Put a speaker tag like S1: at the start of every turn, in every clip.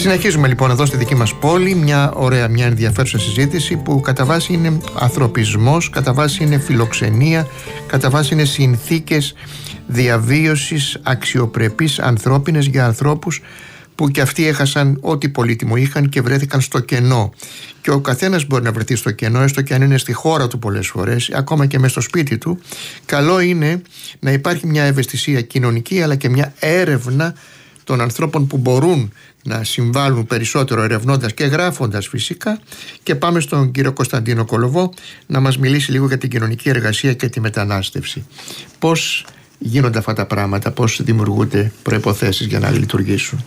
S1: Συνεχίζουμε λοιπόν εδώ στη δική μας πόλη μια ενδιαφέρουσα συζήτηση που κατά βάση είναι ανθρωπισμός, κατά βάση είναι φιλοξενία, κατά βάση είναι συνθήκες διαβίωσης αξιοπρεπείς ανθρώπινες για ανθρώπους που και αυτοί έχασαν ό,τι πολύτιμο είχαν και βρέθηκαν στο κενό. Και ο καθένας μπορεί να βρεθεί στο κενό, έστω και αν είναι στη χώρα του πολλές φορές, ακόμα και μες στο σπίτι του. Καλό είναι να υπάρχει μια ευαισθησία κοινωνική, αλλά και μια έρευνα των ανθρώπων που μπορούν να συμβάλλουν περισσότερο, ερευνώντας και γράφοντας φυσικά. Και πάμε στον κύριο Κωνσταντίνο Κολοβό να μας μιλήσει λίγο για την κοινωνική εργασία και τη μετανάστευση. Πώς γίνονται αυτά τα πράγματα, πώς δημιουργούνται προϋποθέσεις για να λειτουργήσουν?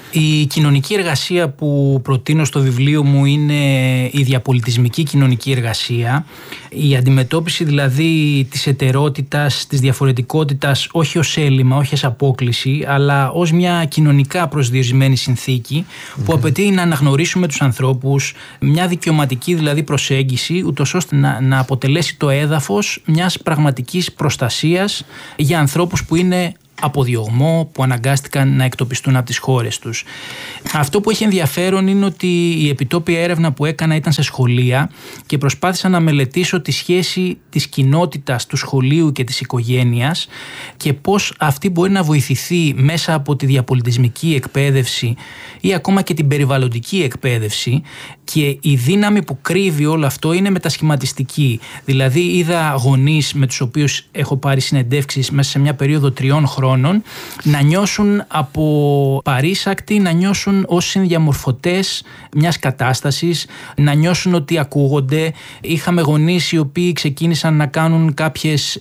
S2: Η κοινωνική εργασία που προτείνω στο βιβλίο μου είναι η διαπολιτισμική κοινωνική εργασία. Η αντιμετώπιση δηλαδή της εταιρότητας, της διαφορετικότητας, όχι ως έλλειμμα, όχι ως απόκλιση, αλλά ως μια κοινωνικά προσδιορισμένη συνθήκη που απαιτεί να αναγνωρίσουμε τους ανθρώπους, μια δικαιωματική δηλαδή προσέγγιση, ούτως ώστε να αποτελέσει το έδαφος μιας πραγματικής προστασίας για ανθρώπους που είναι από διωγμό, που αναγκάστηκαν να εκτοπιστούν από τις χώρες τους. Αυτό που έχει ενδιαφέρον είναι ότι η επιτόπια έρευνα που έκανα ήταν σε σχολεία και προσπάθησα να μελετήσω τη σχέση της κοινότητας, του σχολείου και της οικογένειας και πώς αυτή μπορεί να βοηθηθεί μέσα από τη διαπολιτισμική εκπαίδευση ή ακόμα και την περιβαλλοντική εκπαίδευση, και η δύναμη που κρύβει όλο αυτό είναι μετασχηματιστική. Δηλαδή είδα γονείς με τους οποίους έχω πάρει συνεντεύξεις μέσα σε μια περίοδο 3 χρόνων να νιώσουν από παρήσακτοι, να νιώσουν ως συνδιαμορφωτές μιας κατάστασης, να νιώσουν ότι ακούγονται. Είχαμε γονείς οι οποίοι ξεκίνησαν να κάνουν κάποιες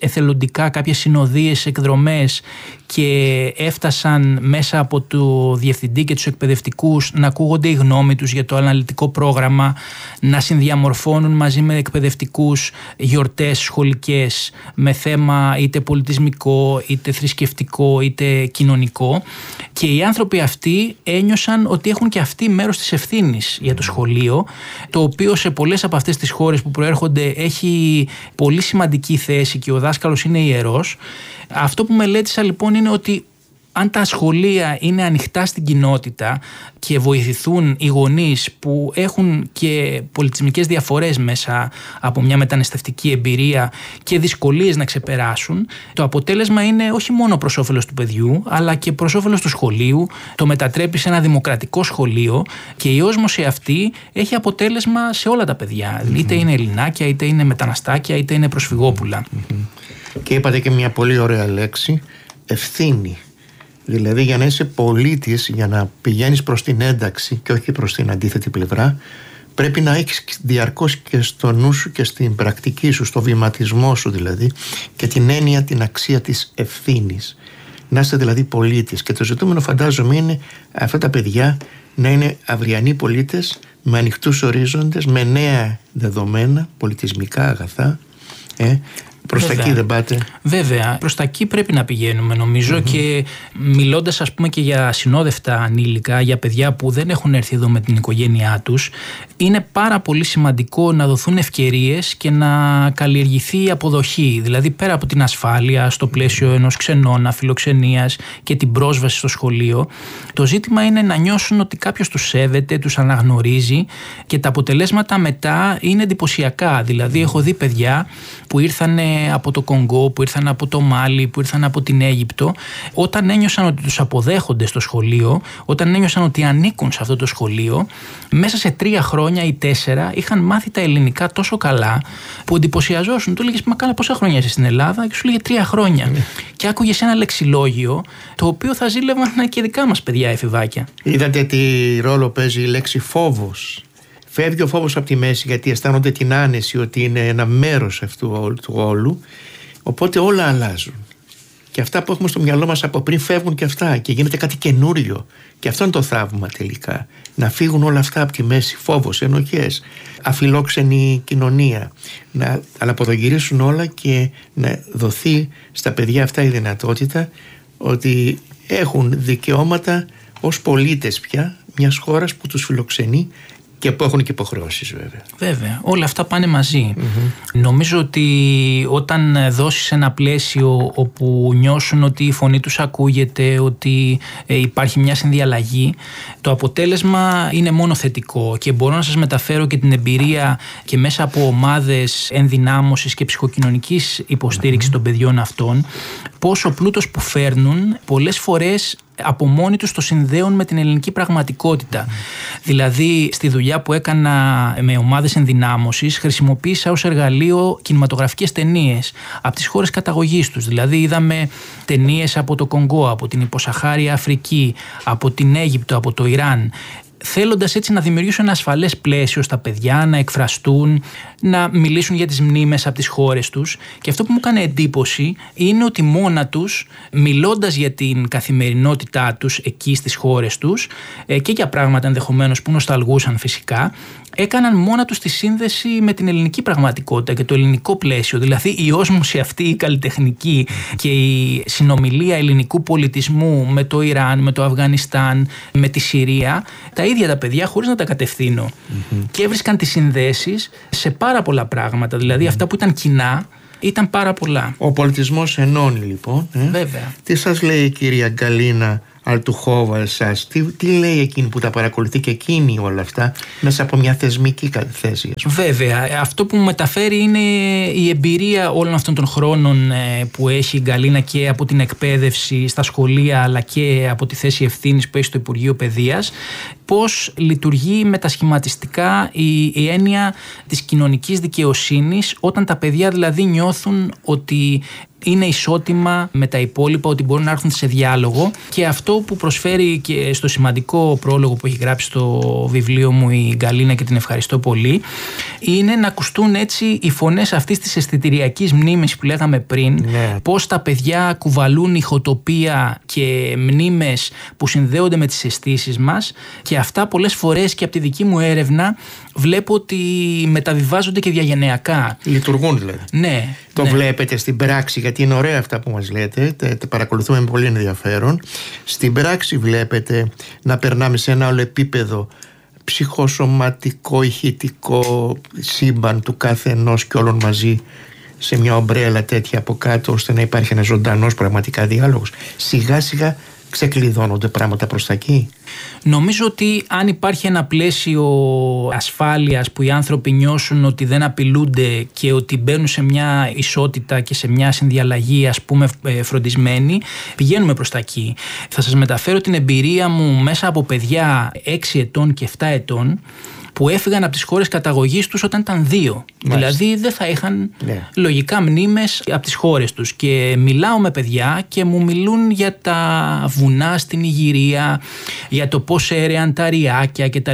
S2: συνοδείες, εκδρομές και έφτασαν μέσα από το διευθυντή και τους εκπαιδευτικούς να ακούγονται οι γνώμοι τους για το αναλυτικό πρόγραμμα, να συνδιαμορφώνουν μαζί με εκπαιδευτικούς γιορτές σχολικές με θέμα είτε πολιτισμικό, είτε θρησκευτικό, είτε κοινωνικό, και οι άνθρωποι αυτοί ένιωσαν ότι έχουν και αυτοί μέρος της ευθύνης για το σχολείο, το οποίο σε πολλές από αυτές τις χώρες που προέρχονται έχει πολύ σημαντική θέση και ο δάσκαλος είναι ιερός. Αυτό που μελέτησα λοιπόν είναι ότι αν τα σχολεία είναι ανοιχτά στην κοινότητα και βοηθηθούν οι γονείς που έχουν και πολιτισμικές διαφορές μέσα από μια μεταναστευτική εμπειρία και δυσκολίες να ξεπεράσουν, το αποτέλεσμα είναι όχι μόνο προς όφελος του παιδιού αλλά και προς όφελος του σχολείου, το μετατρέπει σε ένα δημοκρατικό σχολείο και η όσμωση αυτή έχει αποτέλεσμα σε όλα τα παιδιά, είτε είναι Ελληνάκια, είτε είναι μεταναστάκια, είτε είναι προσφυγόπουλα.
S1: Και είπατε και μια πολύ ωραία λέξη, ευθύνη. Δηλαδή για να είσαι πολίτης, για να πηγαίνεις προς την ένταξη και όχι προς την αντίθετη πλευρά, πρέπει να έχεις διαρκώς και στο νου σου και στην πρακτική σου, στο βηματισμό σου δηλαδή, και την έννοια, την αξία της ευθύνης. Να είσαι δηλαδή πολίτης. Και το ζητούμενο φαντάζομαι είναι αυτά τα παιδιά να είναι αυριανοί πολίτες με ανοιχτούς ορίζοντες, με νέα δεδομένα, πολιτισμικά αγαθά. Προς τα εκεί δεν πάτε?
S2: Βέβαια, προς τα εκεί πρέπει να πηγαίνουμε νομίζω, και μιλώντας ας πούμε και για συνόδευτα ανήλικα, για παιδιά που δεν έχουν έρθει εδώ με την οικογένειά τους, είναι πάρα πολύ σημαντικό να δοθούν ευκαιρίες και να καλλιεργηθεί η αποδοχή. Δηλαδή πέρα από την ασφάλεια στο πλαίσιο ενός ξενώνα, φιλοξενίας και την πρόσβαση στο σχολείο, το ζήτημα είναι να νιώσουν ότι κάποιος τους σέβεται, τους αναγνωρίζει, και τα αποτελέσματα μετά είναι εντυπωσιακά. Δηλαδή έχω δει παιδιά που ήρθαν από το Κονγκό, που ήρθαν από το Μάλι, που ήρθαν από την Αίγυπτο, όταν ένιωσαν ότι τους αποδέχονται στο σχολείο, όταν ένιωσαν ότι ανήκουν σε αυτό το σχολείο, μέσα σε 3 χρόνια ή 4 είχαν μάθει τα ελληνικά τόσο καλά που εντυπωσιαζόσουν. Του έλεγες, μα καλά, πόσα χρόνια είσαι στην Ελλάδα? Και σου λέγε 3 χρόνια. Και άκουγες ένα λεξιλόγιο το οποίο θα ζήλευαν και δικά μας παιδιά εφηβάκια.
S1: Είδατε τι ρόλο παίζει η λέξη φόβος? Φεύγει ο φόβος από τη μέση, γιατί αισθάνονται την άνεση ότι είναι ένα μέρος αυτού του όλου. Οπότε όλα αλλάζουν. Και αυτά που έχουμε στο μυαλό μας από πριν φεύγουν και αυτά, και γίνεται κάτι καινούριο. Και αυτό είναι το θαύμα τελικά. Να φύγουν όλα αυτά από τη μέση. Φόβος, ενοχές, αφιλόξενη κοινωνία. Να αναποδογυρίσουν όλα και να δοθεί στα παιδιά αυτά η δυνατότητα ότι έχουν δικαιώματα ως πολίτες πια μιας χώρας που τους φιλοξενεί Και που έχουν και υποχρεώσεις βέβαια.
S2: Βέβαια, όλα αυτά πάνε μαζί. Νομίζω ότι όταν δώσεις ένα πλαίσιο όπου νιώσουν ότι η φωνή τους ακούγεται, ότι υπάρχει μια συνδιαλλαγή, το αποτέλεσμα είναι μόνο θετικό. Και μπορώ να σας μεταφέρω και την εμπειρία και μέσα από ομάδες ενδυνάμωσης και ψυχοκοινωνικής υποστήριξης των παιδιών αυτών, πόσο πλούτος που φέρνουν πολλές φορές από μόνοι τους το συνδέουν με την ελληνική πραγματικότητα. Δηλαδή, στη δουλειά που έκανα με ομάδες ενδυνάμωσης, χρησιμοποίησα ως εργαλείο κινηματογραφικές ταινίες από τις χώρες καταγωγής τους. Δηλαδή, είδαμε ταινίες από το Κονγκό, από την υποσαχάρια Αφρική, από την Αίγυπτο, από το Ιράν, θέλοντας έτσι να δημιουργήσουν ένα ασφαλές πλαίσιο στα παιδιά, να εκφραστούν, να μιλήσουν για τις μνήμες από τις χώρες τους. Και αυτό που μου έκανε εντύπωση είναι ότι μόνα τους, μιλώντας για την καθημερινότητά τους εκεί στις χώρες τους και για πράγματα ενδεχομένως που νοσταλγούσαν φυσικά, έκαναν μόνα τους τη σύνδεση με την ελληνική πραγματικότητα και το ελληνικό πλαίσιο. Δηλαδή η όσμωση αυτή η καλλιτεχνική και η συνομιλία ελληνικού πολιτισμού με το Ιράν, με το Αφγανιστάν, με τη Συρία, τα ίδια τα παιδιά χωρίς να τα κατευθύνω. Και έβρισκαν τις συνδέσεις σε πάρα πολλά πράγματα. Δηλαδή αυτά που ήταν κοινά ήταν πάρα πολλά.
S1: Ο πολιτισμός ενώνει λοιπόν.
S2: Βέβαια.
S1: Τι σας λέει η κυρία Γκαλίνα Αλτουχόβα εσάς, τι λέει εκείνη που τα παρακολουθεί και εκείνη όλα αυτά μέσα από μια θεσμική θέση?
S2: Βέβαια, αυτό που μου μεταφέρει είναι η εμπειρία όλων αυτών των χρόνων που έχει η Γκαλίνα και από την εκπαίδευση στα σχολεία αλλά και από τη θέση ευθύνης που έχει στο Υπουργείο Παιδείας, πώς λειτουργεί μετασχηματιστικά η έννοια της κοινωνικής δικαιοσύνης, όταν τα παιδιά δηλαδή νιώθουν ότι είναι ισότιμα με τα υπόλοιπα, ότι μπορούν να έρθουν σε διάλογο. Και αυτό που προσφέρει και στο σημαντικό πρόλογο που έχει γράψει στο βιβλίο μου η Γκαλίνα, και την ευχαριστώ πολύ, είναι να ακουστούν έτσι οι φωνές αυτής της αισθητηριακής μνήμης που λέγαμε πριν, πώς τα παιδιά κουβαλούν ηχοτοπία και μνήμες που συνδέονται με τις αισθήσεις μας, και αυτά πολλές φορές και από τη δική μου έρευνα βλέπω ότι μεταβιβάζονται και διαγενειακά.
S1: Λειτουργούν δηλαδή.
S2: Ναι.
S1: Το βλέπετε στην πράξη, γιατί είναι ωραία αυτά που μας λέτε, τα παρακολουθούμε με πολύ ενδιαφέρον. Στην πράξη βλέπετε να περνάμε σε ένα άλλο επίπεδο ψυχοσωματικό, ηχητικό σύμπαν του κάθε ενός και όλων μαζί, σε μια ομπρέλα τέτοια από κάτω, ώστε να υπάρχει ένας ζωντανός πραγματικά διάλογος. Σιγά σιγά ξεκλειδώνονται πράγματα προς τα εκεί.
S2: Νομίζω ότι αν υπάρχει ένα πλαίσιο ασφάλειας που οι άνθρωποι νιώσουν ότι δεν απειλούνται και ότι μπαίνουν σε μια ισότητα και σε μια συνδιαλλαγή, ας πούμε, φροντισμένη, πηγαίνουμε προς τα εκεί. Θα σας μεταφέρω την εμπειρία μου μέσα από παιδιά 6 ετών και 7 ετών που έφυγαν από τις χώρες καταγωγής τους όταν ήταν 2. Μάλιστα. Δηλαδή δεν θα είχαν λογικά μνήμες από τις χώρες τους. Και μιλάω με παιδιά και μου μιλούν για τα βουνά στην Ιγυρία, για το πώς έρεαν τα ριάκια κτλ.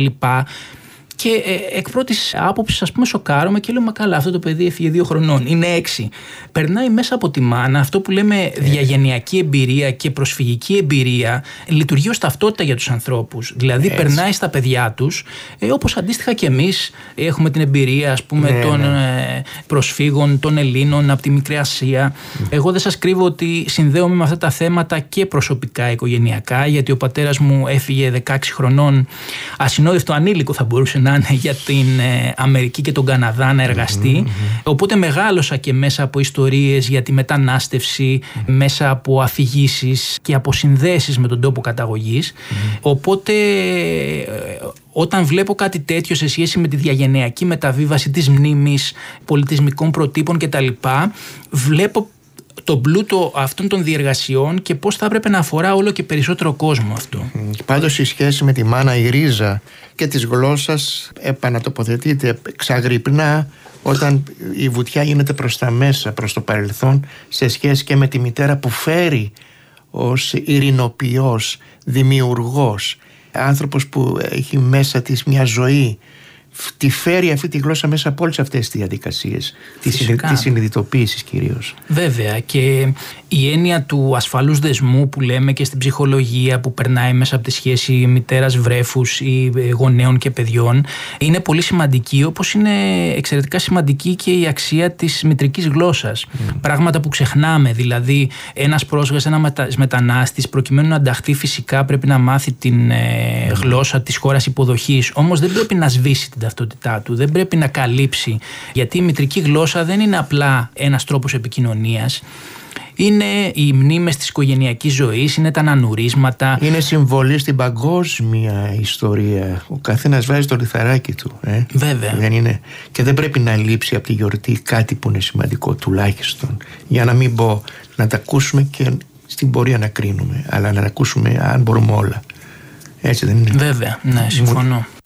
S2: Και εκ πρώτης άποψης, ας πούμε, σοκάρομαι και λέω: μα καλά, αυτό το παιδί έφυγε 2 χρονών, είναι 6. Περνάει μέσα από τη μάνα, αυτό που λέμε διαγενειακή εμπειρία και προσφυγική εμπειρία, λειτουργεί ως ταυτότητα για τους ανθρώπους. Δηλαδή, περνάει στα παιδιά τους, όπως αντίστοιχα και εμείς έχουμε την εμπειρία, ας πούμε, των προσφύγων, των Ελλήνων από τη Μικρή Ασία. Εγώ δεν σας κρύβω ότι συνδέομαι με αυτά τα θέματα και προσωπικά, οικογενειακά, γιατί ο πατέρας μου έφυγε 16 χρονών, ασυνόδευτο ανήλικο θα μπορούσε να είναι, για την Αμερική και τον Καναδά να εργαστεί. Οπότε μεγάλωσα και μέσα από ιστορίες για τη μετανάστευση, μέσα από αφηγήσεις και από συνδέσεις με τον τόπο καταγωγής. Οπότε όταν βλέπω κάτι τέτοιο σε σχέση με τη διαγενειακή μεταβίβαση της μνήμης, πολιτισμικών προτύπων κτλ., βλέπω τον πλούτο αυτών των διεργασιών και πώς θα έπρεπε να αφορά όλο και περισσότερο κόσμο αυτό.
S1: Πάντως η σχέση με τη μάνα, η ρίζα και της γλώσσας επανατοποθετείται ξαγρυπνά όταν η βουτιά γίνεται προς τα μέσα, προς το παρελθόν, σε σχέση και με τη μητέρα που φέρει ως ειρηνοποιός, δημιουργός, άνθρωπος που έχει μέσα της μια ζωή, τη φέρει αυτή τη γλώσσα μέσα από όλες αυτές τις διαδικασίες της συνειδητοποίησης κυρίως.
S2: Βέβαια, και η έννοια του ασφαλούς δεσμού που λέμε και στην ψυχολογία, που περνάει μέσα από τη σχέση μητέρας βρέφους ή γονέων και παιδιών, είναι πολύ σημαντική, όπως είναι εξαιρετικά σημαντική και η αξία της μητρικής γλώσσας. Πράγματα που ξεχνάμε, δηλαδή ένας πρόσφυγας, ένας μετανάστης, προκειμένου να ανταχθεί φυσικά πρέπει να μάθει την γλώσσα της χώρας υποδοχής. Όμως δεν πρέπει να σβήσει την ταυτότητά του, δεν πρέπει να καλύψει, γιατί η μητρική γλώσσα δεν είναι απλά ένας τρόπος επικοινωνίας. Είναι οι μνήμες της οικογενειακής ζωής, είναι τα ανανουρίσματα.
S1: Είναι συμβολή στην παγκόσμια ιστορία. Ο καθένας βάζει το λιθαράκι του.
S2: Βέβαια.
S1: Δεν είναι... Και δεν πρέπει να λείψει από τη γιορτή κάτι που είναι σημαντικό, τουλάχιστον. Για να μην πω να τα ακούσουμε και στην πορεία να κρίνουμε, αλλά να τα ακούσουμε αν μπορούμε όλα. Έτσι δεν είναι?
S2: Βέβαια, ναι, συμφωνώ.